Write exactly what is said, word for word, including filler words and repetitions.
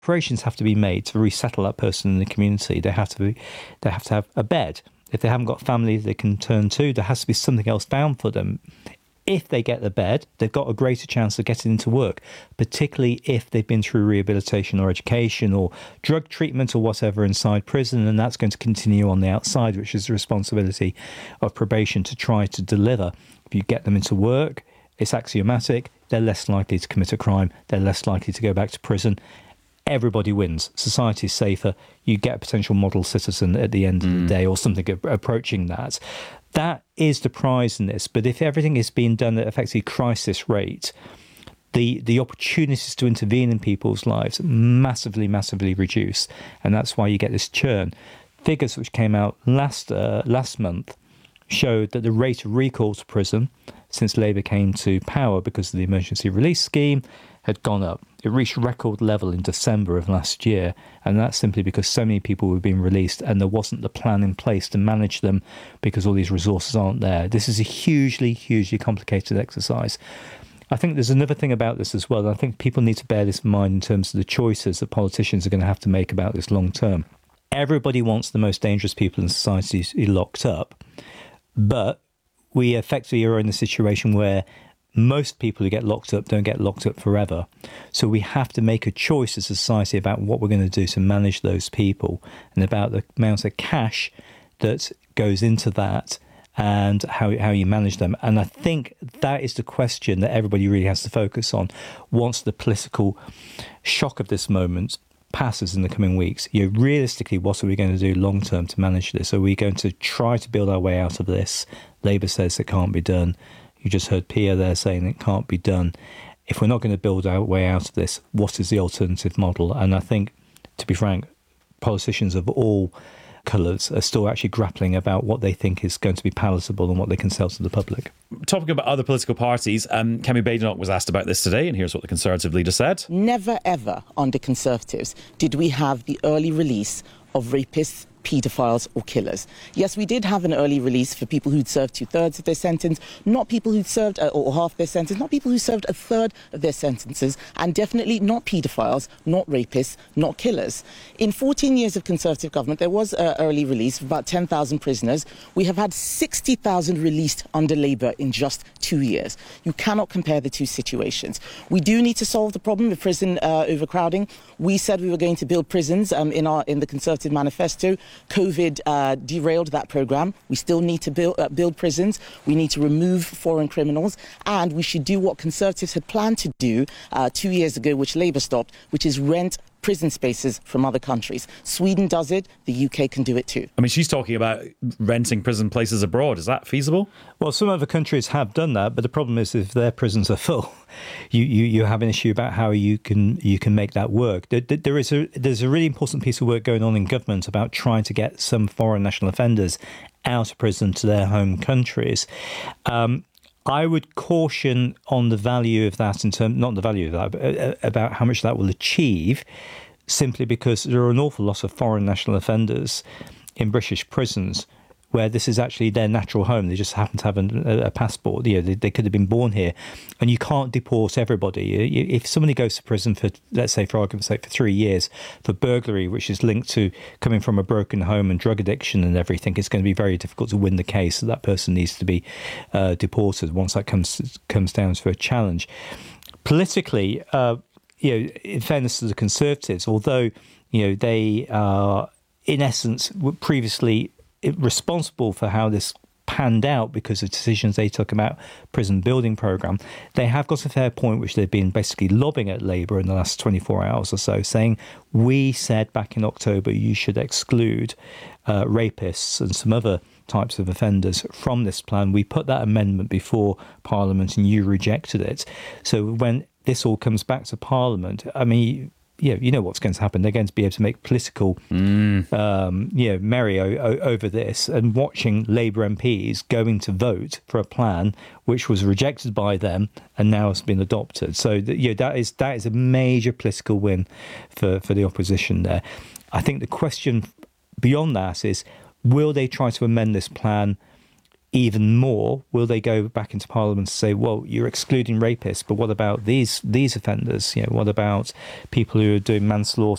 Preparations have to be made to resettle that person in the community. They have to be, they have to have a bed. If they haven't got family they can turn to, there has to be something else found for them. If they get the bed, they've got a greater chance of getting into work, particularly if they've been through rehabilitation or education or drug treatment or whatever inside prison, and that's going to continue on the outside, which is the responsibility of probation to try to deliver. If you get them into work, it's axiomatic, they're less likely to commit a crime, they're less likely to go back to prison. Everybody wins. Society is safer. You get a potential model citizen at the end mm. of the day or something approaching that. That is the prize in this. But if everything is being done at effectively crisis rate, the the opportunities to intervene in people's lives massively, massively reduce. And that's why you get this churn. Figures which came out last uh, last month showed that the rate of recall to prison since Labour came to power because of the emergency release scheme had gone up. It reached record level in December of last year, and that's simply because so many people were being released and there wasn't the plan in place to manage them because all these resources aren't there. This is a hugely, hugely complicated exercise. I think there's another thing about this as well, and I think people need to bear this in mind in terms of the choices that politicians are going to have to make about this long term. Everybody wants the most dangerous people in society to be locked up, but we effectively are in a situation where most people who get locked up don't get locked up forever. So we have to make a choice as a society about what we're going to do to manage those people and about the amount of cash that goes into that and how how you manage them. And I think that is the question that everybody really has to focus on once the political shock of this moment passes in the coming weeks. You know, realistically, what are we going to do long term to manage this? Are we going to try to build our way out of this? Labour says it can't be done. You just heard Pia there saying it can't be done. If we're not going to build our way out of this, what is the alternative model? And I think, to be frank, politicians of all colours are still actually grappling about what they think is going to be palatable and what they can sell to the public. Talking about other political parties, um, Kemi Badenoch was asked about this today, and here's what the Conservative leader said. Never ever under Conservatives did we have the early release of rapists, paedophiles or killers. Yes, we did have an early release for people who'd served two-thirds of their sentence, not people who'd served uh, or half their sentence, not people who served a third of their sentences, and definitely not paedophiles, not rapists, not killers. In fourteen years of Conservative government, there was an early release of about ten thousand prisoners. We have had sixty thousand released under Labour in just two years. You cannot compare the two situations. We do need to solve the problem of prison uh, overcrowding. We said we were going to build prisons um, in our in the Conservative manifesto. COVID uh, derailed that programme. We still need to build, uh, build prisons. We need to remove foreign criminals. And we should do what Conservatives had planned to do uh, two years ago, which Labour stopped, which is rent prison spaces from other countries. Sweden does it. The U K can do it too. I mean, she's talking about renting prison places abroad. Is that feasible? Well, some other countries have done that, but the problem is if their prisons are full, you, you, you have an issue about how you can you can make that work. There, there is a, there's a really important piece of work going on in government about trying to get some foreign national offenders out of prison to their home countries. Um, I would caution on the value of that in terms, not the value of that, but about how much that will achieve, simply because there are an awful lot of foreign national offenders in British prisons where this is actually their natural home. They just happen to have an, a, a passport. You know, they, they could have been born here. And you can't deport everybody. If somebody goes to prison for, let's say, for argument's sake, for three years for burglary, which is linked to coming from a broken home and drug addiction and everything, it's going to be very difficult to win the case. So that person needs to be uh, deported once that comes comes down to a challenge. Politically, uh, you know, in fairness to the Conservatives, although, you know, they are, in essence, were previously responsible for how this panned out because of decisions they took about prison building programme, they have got a fair point which they've been basically lobbing at Labour in the last twenty-four hours or so, saying, we said back in October you should exclude uh, rapists and some other types of offenders from this plan. We put that amendment before Parliament and you rejected it. So when this all comes back to Parliament, I mean, yeah, you know what's going to happen. They're going to be able to make political, mm. um, you know, merry o- o- over this, and watching Labour M Ps going to vote for a plan which was rejected by them and now has been adopted. So, you know, that is that is a major political win for, for the opposition there. I think the question beyond that is, will they try to amend this plan even more? Will they go back into Parliament and say, well, you're excluding rapists, but what about these these offenders? You know, what about people who are doing manslaughter